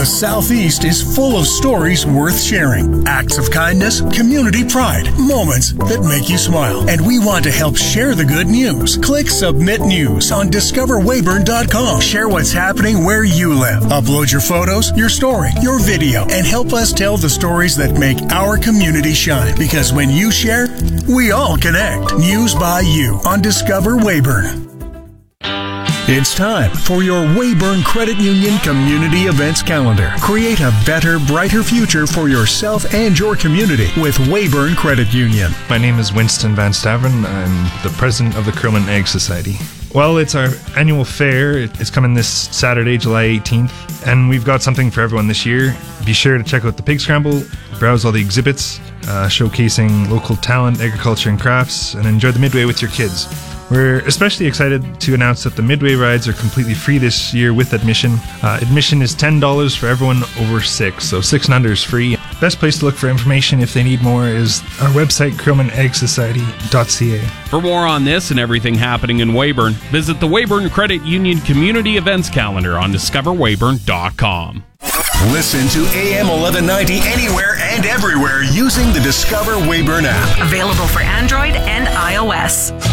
The Southeast is full of stories worth sharing. Acts of kindness, community pride, moments that make you smile. And we want to help share the good news. Click Submit News on DiscoverWeyburn.com. Share what's happening where you live. Upload your photos, your story, your video, and help us tell the stories that make our community shine. Because when you share, we all connect. News by you on Discover Weyburn. It's time for your Weyburn Credit Union Community Events Calendar. Create a better, brighter future for yourself and your community with Weyburn Credit Union. My name is Winston Van Staveren. I'm the president of the Curlman Egg Society. Well, it's our annual fair. It's coming this Saturday, July 18th, and we've got something for everyone this year. Be sure to check out the Pig Scramble, browse all the exhibits, showcasing local talent, agriculture, and crafts, and enjoy the Midway with your kids. We're especially excited to announce that the Midway rides are completely free this year with admission. Admission is $10 for everyone over 6, so 6 and under is free. Best place to look for information if they need more is our website, CurlmanEggSociety.ca. For more on this and everything happening in Weyburn, visit the Weyburn Credit Union Community Events Calendar on DiscoverWeyburn.com. Listen to AM 1190 anywhere and everywhere using the Discover Weyburn app. Available for Android and iOS.